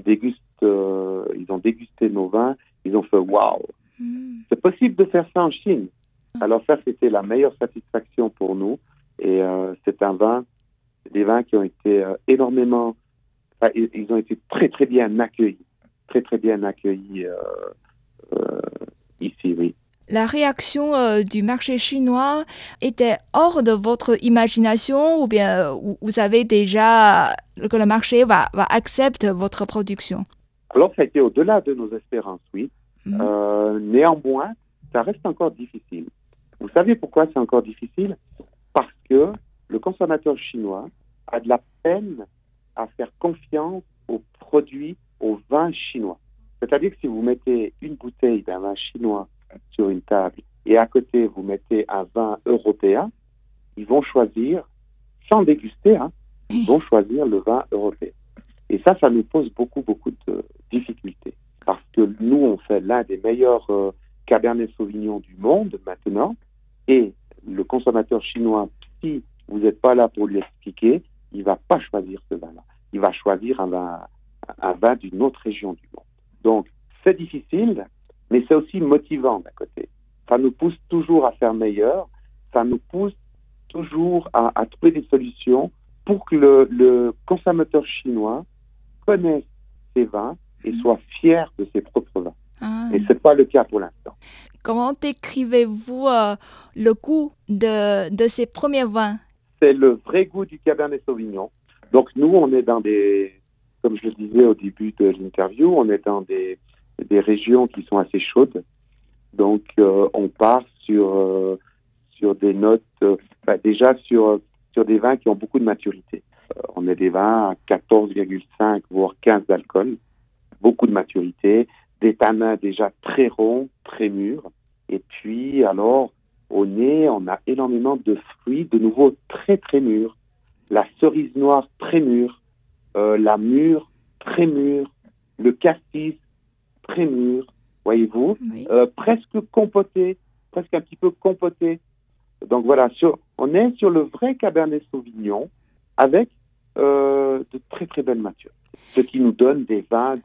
ils ont dégusté nos vins, ils ont fait waouh, c'est possible de faire ça en Chine. Alors ça, c'était la meilleure satisfaction pour nous. Et c'est des vins qui ont été énormément, ils ont été très très bien accueillis, ici, oui. La réaction du marché chinois était hors de votre imagination ou bien vous savez déjà que le marché va accepter votre production? Alors ça a été au-delà de nos espérances, oui. Néanmoins, ça reste encore difficile. Vous savez pourquoi c'est encore difficile? Parce que le consommateur chinois a de la peine à faire confiance aux produits, aux vins chinois. C'est-à-dire que si vous mettez une bouteille d'un vin chinois sur une table et à côté vous mettez un vin européen, ils vont choisir, sans déguster, ils vont choisir le vin européen. Et ça nous pose beaucoup de difficultés. Parce que nous, on fait l'un des meilleurs Cabernet Sauvignon du monde maintenant. Et le consommateur chinois, si vous n'êtes pas là pour lui expliquer, il ne va pas choisir ce vin-là. Il va choisir un vin d'une autre région du monde. Donc, c'est difficile, mais c'est aussi motivant d'un côté. Ça nous pousse toujours à faire meilleur. Ça nous pousse toujours à trouver des solutions pour que le consommateur chinois connaisse ses vins et soit fier de ses propres vins. Et ce n'est pas le cas pour l'instant. Comment décrivez-vous le goût de ces premiers vins? C'est le vrai goût du Cabernet Sauvignon. Donc nous, on est dans comme je le disais au début de l'interview, on est dans des régions qui sont assez chaudes. Donc on part sur des notes, déjà sur des vins qui ont beaucoup de maturité. On a des vins à 14,5 voire 15 d'alcool, beaucoup de maturité, des tanins déjà très ronds, très mûrs. Et puis alors, au nez, on a énormément de fruits, de nouveau très très mûrs. La cerise noire très mûre, la mûre très mûre, le cassis très mûr, voyez-vous, oui. Presque compoté, presque un petit peu compoté. Donc voilà, on est sur le vrai Cabernet Sauvignon avec de très très belles matures. Ce qui nous donne des vins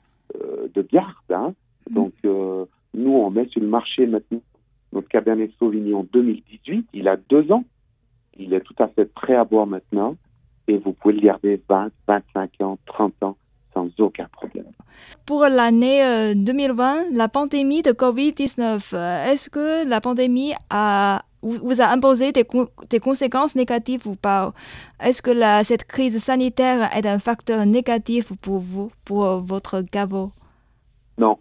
de garde. Donc nous, on met sur le marché maintenant notre Cabernet Sauvignon 2018. Il a 2 ans. Il est tout à fait prêt à boire maintenant. Et vous pouvez le garder 20, 25 ans, 30 ans sans aucun problème. Pour l'année 2020, la pandémie de COVID-19, est-ce que la pandémie vous a imposé des conséquences négatives ou pas? Est-ce que cette crise sanitaire est un facteur négatif pour vous, pour votre caveau? Non.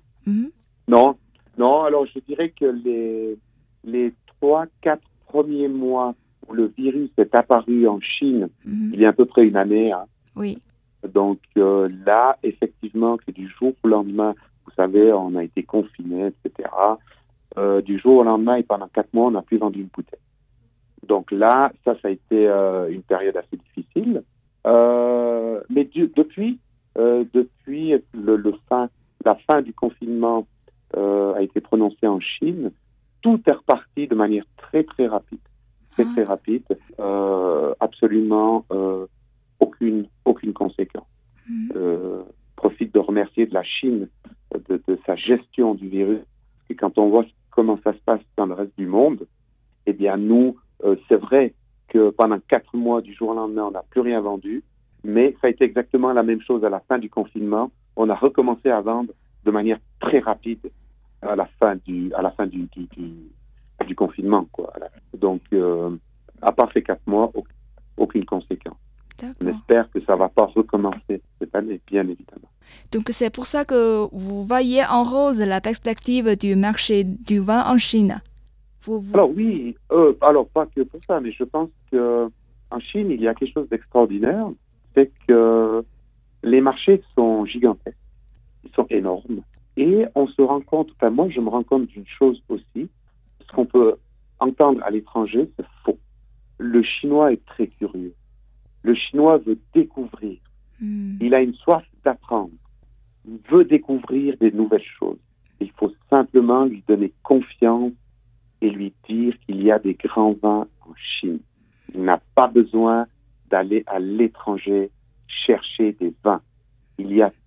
Non. Alors, je dirais que les 3-4 premiers mois où le virus est apparu en Chine, il y a à peu près une année. Oui. Donc là, effectivement, que du jour au lendemain, vous savez, on a été confinés, etc. Du jour au lendemain et pendant 4 mois, on n'a plus vendu une bouteille. Donc là, ça a été une période assez difficile. Mais depuis la fin du confinement a été prononcée en Chine, tout est reparti de manière très très rapide. Très rapide. Absolument aucune conséquence. Profite de remercier de la Chine de sa gestion du virus. Et quand on voit comment ça se passe dans le reste du monde, eh bien nous, c'est vrai que pendant 4 mois, du jour au lendemain, on n'a plus rien vendu, mais ça a été exactement la même chose à la fin du confinement. On a recommencé à vendre de manière très rapide à la fin du confinement, quoi. Donc, à part ces 4 mois, aucune conséquence. D'accord. On espère que ça ne va pas recommencer cette année, bien évidemment. Donc c'est pour ça que vous voyez en rose la perspective du marché du vin en Chine. Alors oui, alors pas que pour ça, mais je pense qu'en Chine, il y a quelque chose d'extraordinaire, c'est que les marchés sont gigantesques, ils sont énormes, et on se rend compte, enfin moi je me rends compte d'une chose aussi, ce qu'on peut entendre à l'étranger, c'est faux. Le chinois est très curieux. Le chinois veut découvrir. Il a une soif d'apprendre. Il veut découvrir des nouvelles choses. Il faut simplement lui donner confiance et lui dire qu'il y a des grands vins en Chine. Il n'a pas besoin d'aller à l'étranger chercher des vins. Il y a